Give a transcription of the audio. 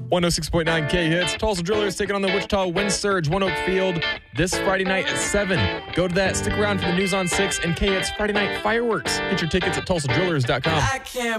106.9 K-Hits. Tulsa Drillers taking on the Wichita Wind Surge, One Oak Field, this Friday night at 7. Go to that. Stick around for the News on 6 and K-Hits Friday Night Fireworks. Get your tickets at tulsadrillers.com. I can't